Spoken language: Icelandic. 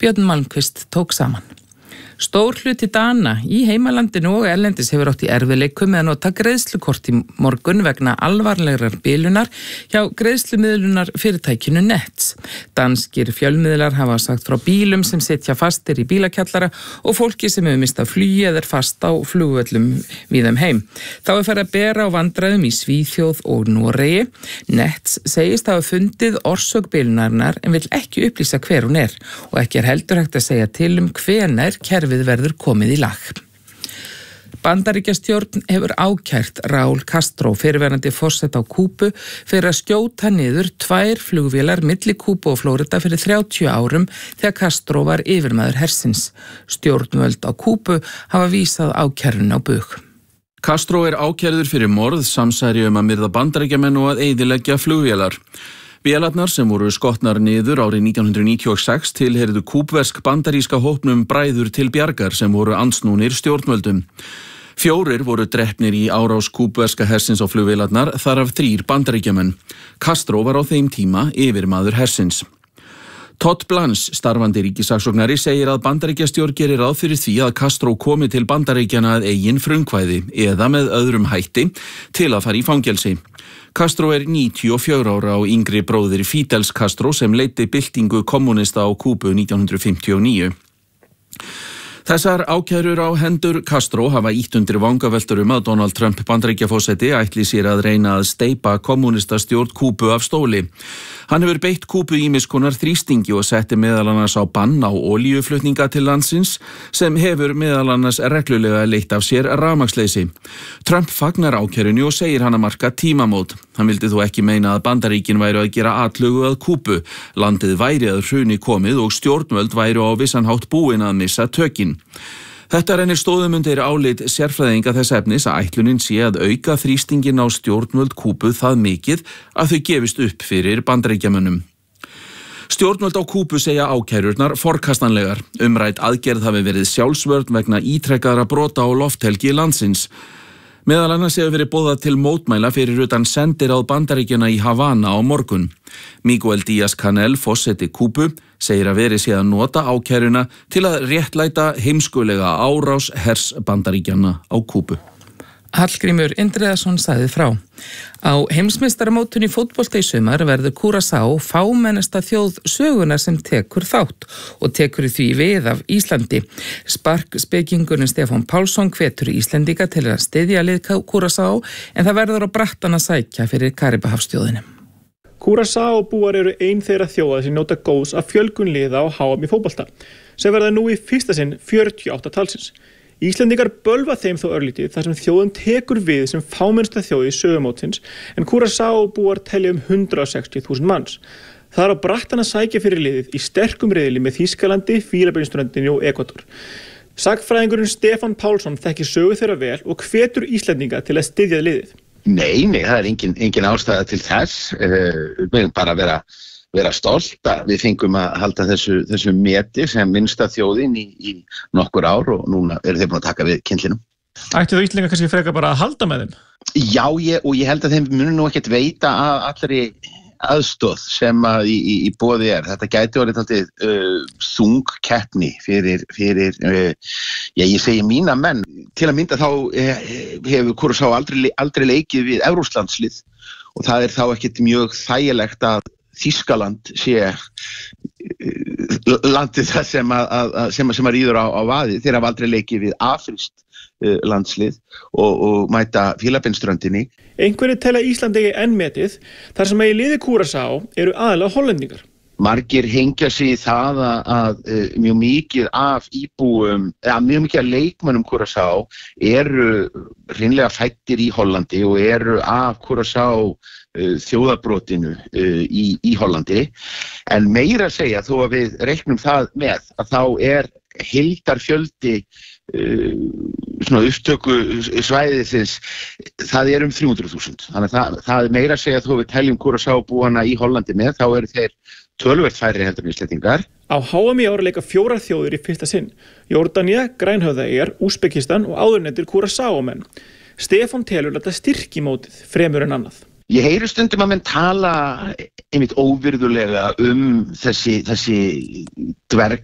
Björn Malmquist tók saman. Stór hluti Dana í heimalandinu og erlendis hefur átt í erfiðleikum með að nota greiðslukort í morgun vegna alvarlegrar bilunar hjá greiðslumiðlunar fyrirtækinu Nets. Danskir fjölmiðlar hafa sagt frá bílum sem sitja fastir í bílakjallara og fólki sem hefur mistað flugi eða fast á flugvöllum víða heim. Þá er farið að bera á vandræðum í Svíþjóð og Noregi. Nets segist hafa fundið orsök bilunarinnar en vill ekki upplýsa hver hún er og ekki er heldur hægt að segja til hvenær kerfið verður komið í lag. Bandaríkjastjórn hefur ákært Raúl Castro, fyrrverandi forseta á Kúbu, fyrir að skjóta niður 2 flugvélar milli Kúbu og Flórida fyrir 30 árum þegar Castro var yfirmaður hersins. Stjórnvöld á Kúbu hafa vísað ákærun á bug. Castro er ákærður fyrir morð, samsæri að myrða Bandaríkjamenn og að eyðileggja flugvélar. Vélarnar sem voru skotnar niður árið 1996 tilheyrðu kúbversk bandaríska hópnum Bræður til bjargar sem voru andsnúnir stjórnvöldum. 4 voru drepnir í árás kúbverska hersins á flugvélarnar, þar af 3 bandaríkjamenn. Castro var á þeim tíma yfirmaður hersins. Todd Blanche, starfandi ríkissaksóknari, segir að Bandaríkjastjórn gerir ráð fyrir því að Castro komi til Bandaríkjana að eigin frumkvæði eða með öðrum hætti til að fara í fangelsi. Castro er 94 ára og yngri bróðir Fidel Castro sem leiddi byltingu kommunista á Kúbu 1959. Þessar ákærur á hendur Castro hafa ýtt undir vangaveltur að Donald Trump Bandaríkjaforseti ætli sér að reyna að steypa kommunistastjórn Kúbu af stóli. Hann hefur beitt Kúbu ýmiss konar þrýstingi og setti meðal annars á bann á olíuflutninga til landsins sem hefur meðal annars reglulega leitt af sér rafmagnsleysi. Trump fagnar ákærunni og segir hann að marka tímamót. Hann vildi þó ekki meina að Bandaríkin væru að gera atlögu að Kúbu. Landið væri að hruni komið og stjórnvöld væru á vissan hátt búin að missa tökin. Þetta rennir stóðum undir álit sérfræðinga þess efnis að ætlunin sé að auka þrýstingin á stjórnvöld Kúbu það mikið að þau gefist upp fyrir Bandaríkjamönnum. Stjórnvöld á Kúbu segja ákærurnar forkastanlegar. Umrædd aðgerð hafi verið sjálfsvörn vegna ítrekkaðra brota á lofthelgi landsins. Meðal annars hefur verið boðað til mótmæla fyrir utan sendiráð Bandaríkjana í Havana á morgun. Miguel Díaz-Canel, forseti Kúbu, segir að verið sé að nota ákæruna til að réttlæta heimskulega árás hers Bandaríkjana á Kúbu. Hallgrímur Indriðason sagði frá. Á heimsmeistaramótinu í fótbolta í sumar verður Curaçao fámennasta þjóð sögunar sem tekur þátt og tekur því við af Íslandi. Sparkspekingurinn Stefán Pálsson hvetur Íslendinga til að styðja lið Curaçao en það verður á brattan að sækja fyrir Karibahafsþjóðinni. Curaçao búar eru ein þeirra þjóða sem njóta góðs af fjölgun liða á HM í fótbolta, sem verða nú í fyrsta sinn 48 talsins. Íslendingar bölva þeim þó örlítið þar sem þjóðin tekur við sem fámennsta þjóð í sögumótsins en Curaçao búar telja 160.000 manns. Það er á brattan að sækja fyrir liðið í sterkum riðli með Þýskalandi, Fílabeinsströndinni og Ekvador. Sagnfræðingurinn Stefán Pálsson þekkir sögu þeirra vel og hvetur Íslendinga til að styðja liðið. Nei, það er engin ástæða til þess. Við bara vera stolt að við fengum að halda þessu meti sem minnsta þjóðin í nokkur ár og núna eru þeir búin að taka við kynnlinum. Ættu þú Íslendingar kannski frekar bara að halda með þeim? Já, og ég held að þeim munu nú ekkert veita að allri aðstoð sem að í boði er. Þetta gæti orðið þung keppni fyrir ég segi mína menn. Til að mynda þá hefur Curaçao aldrei leikið við Evrópslandslið og það er þá ekkert mjög þægilegt að Þýskaland sé landið það sem ríður á vaði. Þeir hafa aldrei leikið við afrískt landslið og mæta Fílabeinsströndinni. Einhverjir telja Íslandi enn metið þar sem í liði Curaçao eru aðalega hollendingar. Margir hengja sig í það að mjög mikið af íbúum, mjög mikið af leikmönnum Curaçao eru hreinlega fæddir í Hollandi og eru af Curaçao þjóðarbrotinu í Hollandi. En meira að segja, þó að við reiknum það með, að þá er heildarfjöldi svona upptöku svæðisins, það er 300.000. Þannig að það er meira að segja, þó við teljum Curaçao búana í Hollandi með, þá eru þeir töluvert færri heldur en Íslendingar. Á HM í ár leika 4 þjóðir í fyrsta sinn. Jórdanía, Grænhöfðaeyjar, Úsbekistan og áðurnefndir Curaçao-menn. Stefán telur að þetta styrki mótið fremur en annað. Ég heyri stundum að menn tala einmitt óvirðulega þessi dverg